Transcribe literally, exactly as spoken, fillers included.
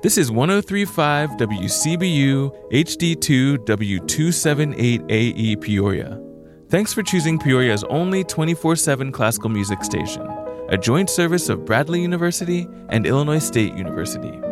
This is one oh three point five W C B U H D two W two seventy-eight A E Peoria. Thanks for choosing Peoria's only twenty-four seven classical music station, a joint service of Bradley University and Illinois State University.